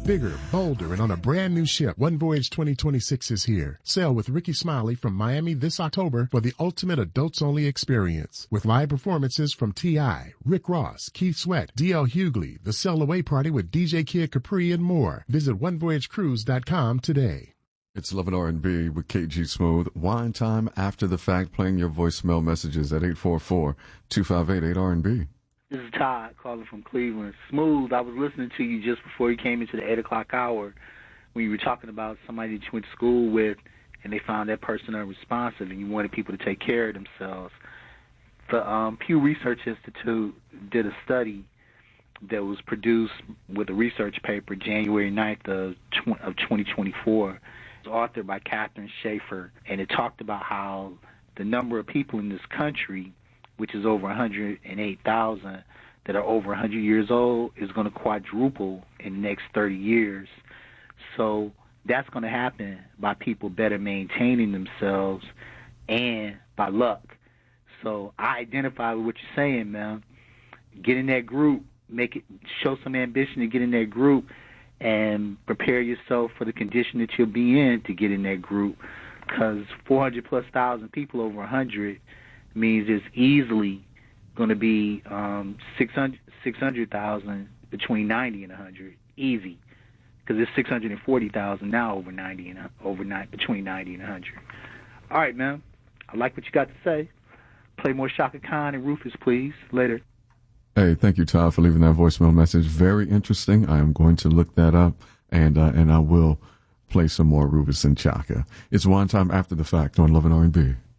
bigger, bolder, and on a brand new ship. One Voyage 2026 is here. Sail with Ricky Smiley from Miami this October for the ultimate adults-only experience. With live performances from T.I., Rick Ross, Keith Sweat, D.L. Hughley, the Sail Away Party with DJ Kid Capri, and more. Visit OneVoyageCruise.com today. It's Love and R&B with KG Smooth. Wine time after the fact, playing your voicemail messages at 844-258-8RB. This is Todd calling from Cleveland. Smooth, I was listening to you just before you came into the 8 o'clock hour when you were talking about somebody that you went to school with and they found that person unresponsive and you wanted people to take care of themselves. The Pew Research Institute did a study that was produced with a research paper January 9th of 2024. It was authored by Catherine Schaefer, and it talked about how the number of people in this country, which is over 108,000, that are over 100 years old, is going to quadruple in the next 30 years. So that's going to happen by people better maintaining themselves and by luck. So I identify with what you're saying, man. Get in that group, show some ambition to get in that group, and prepare yourself for the condition that you'll be in to get in that group. Because 400,000+ people over 100 means there's easily going to be 600,000 between 90 and 100, easy, because there's 640,000 now between 90 and 100. All right, man. I like what you got to say. Play more Shaka Khan and Rufus, please. Later. Hey, thank you, Todd, for leaving that voicemail message. Very interesting. I am going to look that up, and I will play some more Rufus and Chaka. It's Wine Time after the fact on Love and R&B.